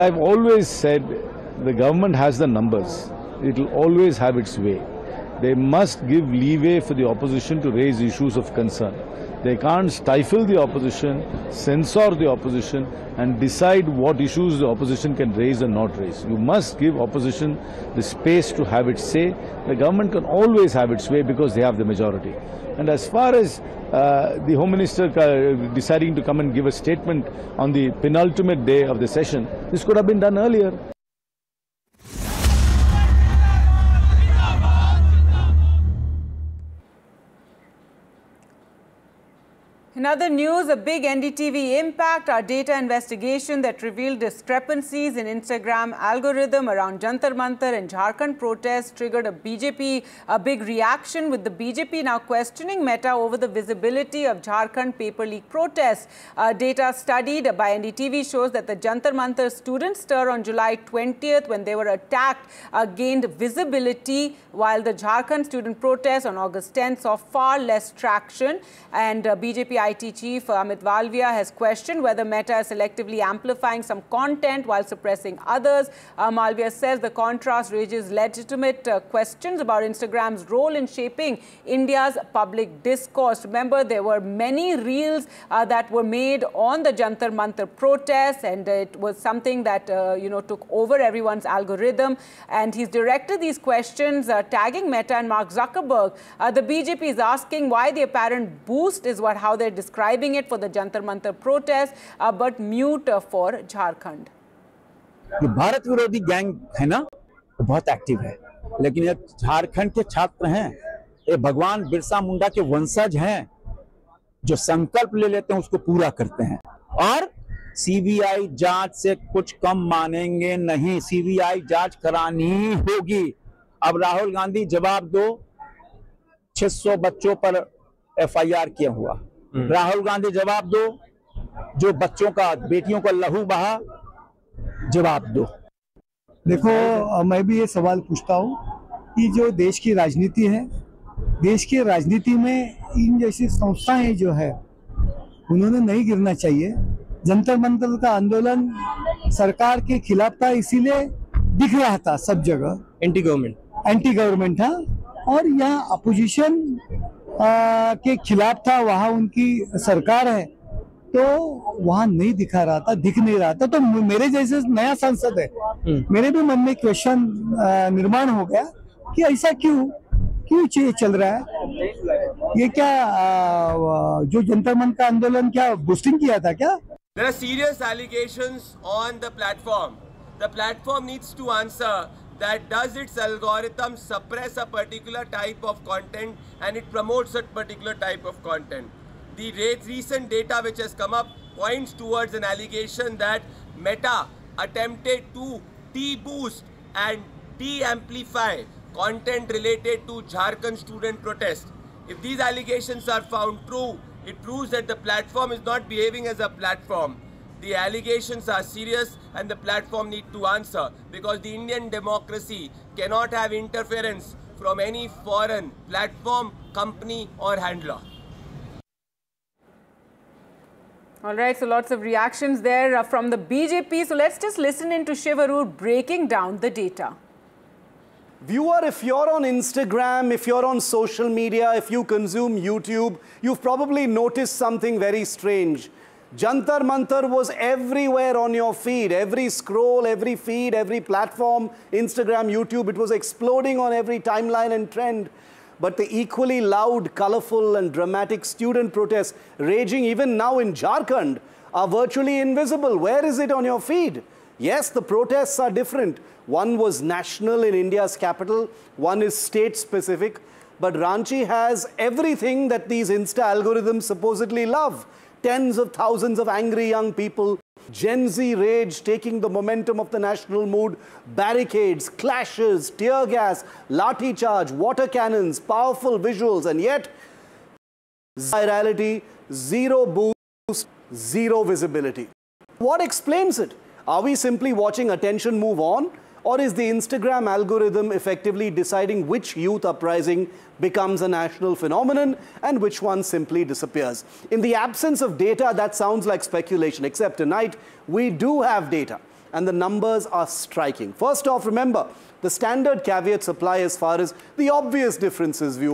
I've always said the government has the numbers. It will always have its way. They must give leeway for the opposition to raise issues of concern. They can't stifle the opposition, censor the opposition and decide what issues the opposition can raise and not raise. You must give opposition the space to have its say. The government can always have its way because they have the majority. And as far as the Home Minister deciding to come and give a statement on the penultimate day of the session, this could have been done earlier. In other news, a big NDTV impact, our data investigation that revealed discrepancies in Instagram algorithm around Jantar Mantar and Jharkhand protests triggered a big reaction, with the BJP now questioning Meta over the visibility of Jharkhand paper leak protests. Data studied by NDTV shows that the Jantar Mantar student stir on July 20th, when they were attacked, gained visibility, while the Jharkhand student protests on August 10th saw far less traction. And BJP IT chief Amit Walvia has questioned whether Meta is selectively amplifying some content while suppressing others. Walvia says the contrast raises legitimate questions about Instagram's role in shaping India's public discourse. Remember, there were many reels that were made on the Jantar Mantar protests, and it was something that took over everyone's algorithm. And he's directed these questions tagging Meta and Mark Zuckerberg. The BJP is asking why the apparent boost is how they're describing it for the Jantar Mantar protest, but mute for Jharkhand. ये भारत विरोधी gang है ना, तो बहुत active है, लेकिन ये झारखंड के छात्र हैं, ये भगवान बिरसा मुंडा के वंशज हैं, जो संकल्प ले लेते हैं उसको पूरा करते हैं, और सीबीआई जांच से कुछ कम मानेंगे नहीं, सीबीआई जांच करानी ही होगी। अब राहुल गांधी जवाब दो, 600 बच्चों पर एफआईआर किया हुआ, राहुल गांधी जवाब दो, जो बच्चों का बेटियों का लहू बहा, जवाब दो। देखो, मैं भी ये सवाल पूछता हूँ कि जो देश की राजनीति है, देश की राजनीति में इन जैसी संस्थाएं जो है उन्होंने नहीं गिरना चाहिए। जंतर मंतर का आंदोलन सरकार के खिलाफ था, इसीलिए दिख रहा था सब जगह एंटी गवर्नमेंट था, और यहाँ अपोजिशन के खिलाफ था, वहाँ उनकी सरकार है, तो वहाँ नहीं दिखा रहा था, दिख नहीं रहा था। तो मेरे जैसे नया सांसद है, मेरे भी मन में क्वेश्चन निर्माण हो गया कि ऐसा क्यों चल रहा है? ये क्या जो जंतर मंतर का आंदोलन क्या बूस्टिंग किया था क्या? There are serious allegations on the platform. The platform needs to answer that does its algorithm suppress a particular type of content and it promotes a particular type of content. The recent data which has come up points towards an allegation that Meta attempted to de-boost and de-amplify content related to Jharkhand student protest. If these allegations are found true, it proves that the platform is not behaving as a platform. The allegations are serious and the platform need to answer, because the Indian democracy cannot have interference from any foreign platform, company or handler. All right, so lots of reactions there from the BJP. So let's just listen into Shiv Arur breaking down the data. Viewer, if you're on Instagram, if you're on social media, if you consume YouTube, you've probably noticed something very strange. Jantar Mantar was everywhere on your feed, every scroll, every feed, every platform, Instagram, YouTube, it was exploding on every timeline and trend. But the equally loud, colorful and dramatic student protests raging even now in Jharkhand are virtually invisible. Where is it on your feed? Yes, the protests are different. One was national in India's capital, one is state-specific, but Ranchi has everything that these Insta algorithms supposedly love. Tens of thousands of angry young people, Gen Z rage taking the momentum of the national mood, barricades, clashes, tear gas, lathi charge, water cannons, powerful visuals, and yet virality, zero boost, zero visibility. What explains it? Are we simply watching attention move on? Or is the Instagram algorithm effectively deciding which youth uprising becomes a national phenomenon and which one simply disappears? In the absence of data, that sounds like speculation, except tonight we do have data. and the numbers are striking. First off, remember, the standard caveats apply as far as the obvious differences view.